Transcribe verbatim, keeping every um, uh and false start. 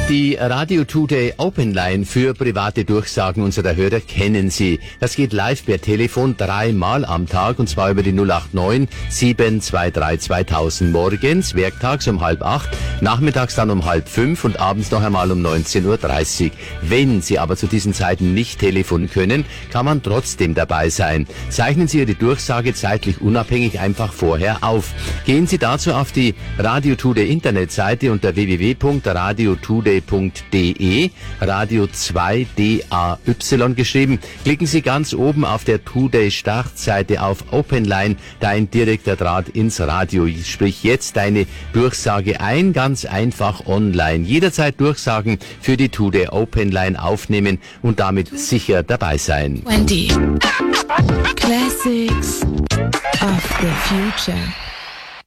Die Radio Today Open Line für private Durchsagen unserer Hörer kennen Sie. Das geht live per Telefon dreimal am Tag und zwar über die null acht neun sieben zwei drei zweitausend morgens, werktags um halb acht, nachmittags dann um halb fünf und abends noch einmal um neunzehn Uhr dreißig. Wenn Sie aber zu diesen Zeiten nicht telefonieren können, kann man trotzdem dabei sein. Zeichnen Sie Ihre Durchsage zeitlich unabhängig einfach vorher auf. Gehen Sie dazu auf die Radio Today Internetseite unter w w w punkt radio today punkt de, Radio zwei D A Y geschrieben. Klicken Sie ganz oben auf der Today Startseite auf Open Line, da ein direkter Draht ins Radio. Sprich jetzt deine Durchsage ein, ganz einfach online. Jederzeit Durchsagen für die Today Open Line aufnehmen und damit sicher dabei sein. Wendy. Classics of the future.